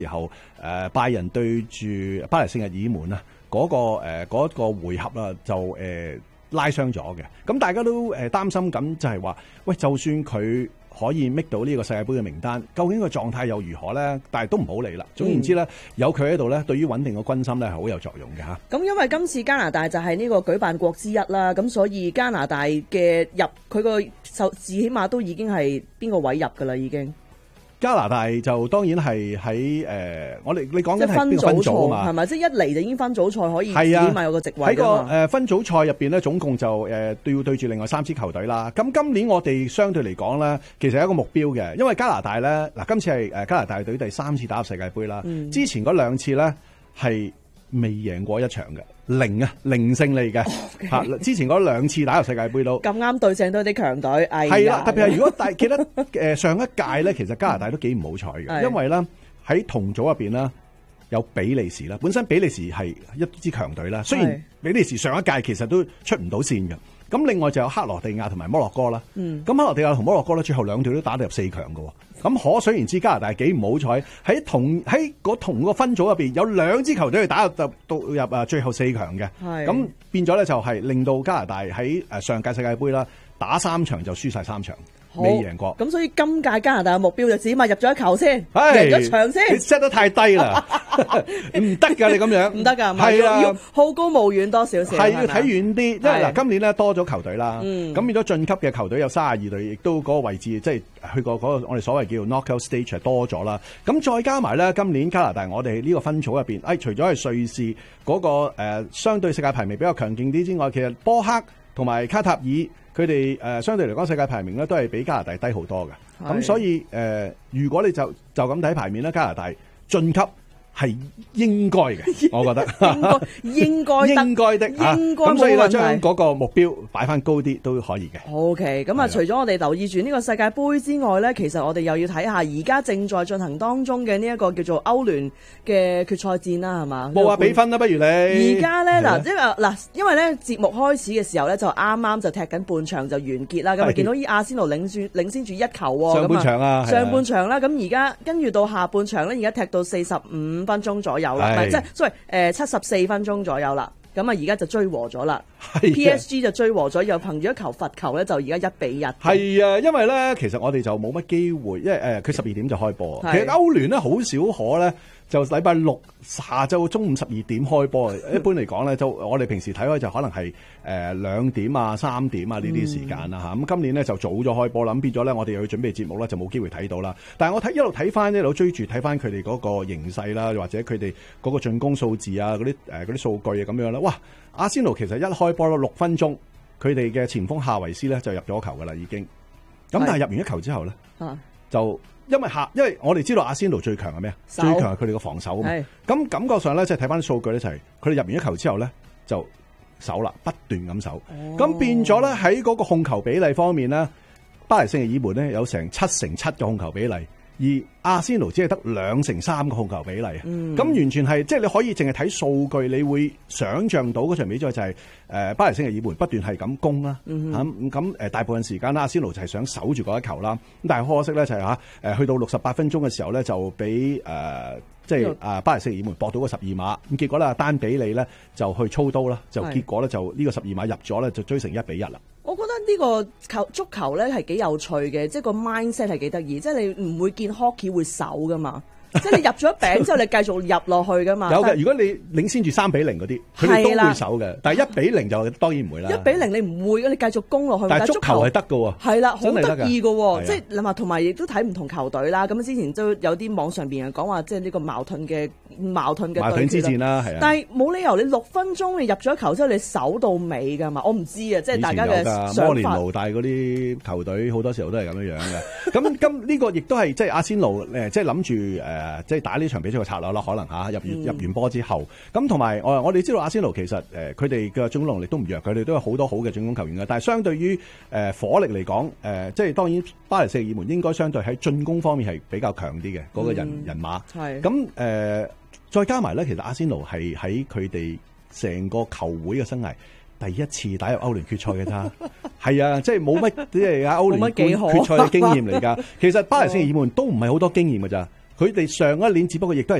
時候，拜仁對住巴黎聖日耳門啊，嗰個回合啦，就拉傷咗嘅。咁大家都擔心緊，就係話，喂，就算佢可以搣到呢個世界盃嘅名單，究竟個狀態又如何咧？但係都唔好理啦。總言之咧，有佢喺度咧，對於穩定個軍心咧係好有作用嘅嚇。 咁因為今次加拿大就係呢個舉辦國之一啦，咁所以加拿大嘅入佢個數字起碼都已經係邊個位入㗎啦，已經。 加拿大就當然係喺你講緊係邊個分組啊嘛？ 係咪？即係一嚟就已經分組賽可以，起碼有個席位喺個分組賽入邊咧，總共就都要對住另外3支球隊啦。咁今年我哋相對嚟講咧，其實係一個目標嘅，因為加拿大咧嗱，今次係加拿大隊第3次打入世界盃啦。之前嗰2次咧係未贏過一場嘅。零勝利嘅嚇，之前嗰2次打入世界盃都咁啱對正到啲強隊， 係啦，特別係如果記得上一屆咧，其實加拿大都幾唔好彩嘅，因為咧喺同組入邊咧有比利時啦，本身比利時係一支強隊啦，雖然比利時上一屆其實都出唔到線嘅，咁另外就有克羅地亞同埋摩洛哥啦，咁克羅地亞同摩洛哥咧最後2隊都打到入4強嘅。咁可想而知加拿大幾唔好彩，喺同個分組入邊有2支球隊去打入最後4強嘅，咁變咗咧就係令到加拿大喺上屆世界盃啦打3場就輸晒3場，未贏過。 咁所以今屆加拿大嘅目標就只係入咗1球先，贏咗場先。 你 set 得太低啦，唔得㗎你咁樣， 唔得㗎，係啊，要好高騖遠多少少， 係要睇遠啲。因為嗱今年咧多咗球隊啦，咁變咗晉級嘅球隊有32隊，亦都嗰個位置即係去過嗰個我哋所謂叫 knockout stage 多咗啦。咁再加埋咧，今年加拿大我哋呢個分組入邊，除咗係瑞士嗰個相對世界排名比較強勁啲之外，其實波克同埋卡塔爾佢哋相對嚟講世界排名咧都係比加拿大低好多嘅。咁所以如果你就咁睇排面咧，加拿大晉級係應該嘅，我覺得應該的。 咁所以咧，將嗰個目標擺翻高啲都可以嘅。 OK， 咁啊，除咗我哋留意住呢個世界盃之外咧，其實我哋又要睇下而家正在進行當中嘅呢一個叫做歐聯嘅決賽戰啦，係嘛？ 冇話比分啦，不如你而家咧因為咧節目開始嘅時候咧，就啱啱就踢緊半場就完結啦。咁啊，見到阿仙奴領先住1球喎。 上半場啊， 上半場啦。咁而家跟住到下半場咧，而家踢到45分鐘左右啦，即係74分鐘左右啦。咁啊，而家就追和咗啦。PSG 就追和咗，又憑住1球罰球咧，就而家1-1。 係啊，因為咧，其實我哋就冇乜機會，因為佢12點就開波。其實歐聯咧好少可咧，就禮拜6下晝中午12點開波。一般嚟講咧，就我哋平時睇開就可能係2點啊、3點啊呢啲時間啦嚇。咁今年咧就早咗開波啦，咁變咗咧我哋又要準備節目啦，就冇機會睇到啦。但係我一路睇翻一路追住睇翻佢哋嗰個形勢啦，或者佢哋嗰個進攻數字啊、嗰啲數據啊咁樣啦。哇！阿仙奴其實一開波6分鐘，佢哋嘅前鋒夏維斯咧就入咗球噶啦已經。咁但係入完1球之後咧，就因為我哋知道阿仙奴最強係咩啊？最強係佢哋嘅防守啊嘛。咁感覺上咧，即係睇翻啲數據咧，就係佢哋入完1球之後咧就守啦，不斷咁守。咁變咗咧喺嗰個控球比例方面咧，巴黎聖日耳門咧有成7-7嘅控球比例。而阿仙奴只係得2-3嘅控球比例，咁完全係即係你可以淨係睇數據，你會想像到嗰場比賽就係巴黎聖日耳門不斷係咁攻啦，咁大部分時間阿仙奴就係想守住嗰1球啦，咁但係可惜咧就係去到68分鐘嘅時候咧就俾即係巴黎聖日耳門搏到個12碼，咁結果咧丹比利咧就去操刀啦，就結果咧就呢個12碼入咗咧就追成1-1啦。 我覺得呢個足球咧係幾有趣嘅，即係個 mindset 係幾得意，即係你唔會見 hockey 會守噶嘛。即係你入咗餅之後，你繼續入落去噶嘛？有嘅， 如果你領先住3-0嗰啲，佢哋都會守嘅。但係1-0就當然唔會啦。 1-0你唔會嘅，你繼續攻落去。 但係足球係得嘅喎。係啦，好得意嘅喎。即係諗下，同埋亦都睇唔同球隊啦。咁之前都有啲網上邊人講話，即係呢個矛盾嘅之戰啦，係啊。 但係冇理由你6分鐘你入咗球之後，你守到尾㗎嘛？我唔知啊，即係大家嘅想法。 摩連奴帶嗰啲球隊好多時候都係咁樣樣嘅。咁呢個亦都係即係阿仙奴即係諗住即係打呢場比賽嘅策略啦，可能入完波之後，咁同埋我哋知道阿仙奴其實佢哋嘅進攻能力都唔弱，佢哋都有好多好嘅進攻球員嘅。但係相對於火力嚟講，即係當然巴黎聖日耳門應該相對喺進攻方面係比較強啲嘅嗰個人馬。係咁再加埋咧，其實阿仙奴係喺佢哋成個球會嘅生涯第一次打入歐聯決賽嘅咋。係啊，即係冇乜即係歐聯決賽嘅經驗嚟㗎。其實巴黎聖日耳門都唔係好多經驗㗎咋。 佢哋上一年只不過亦都係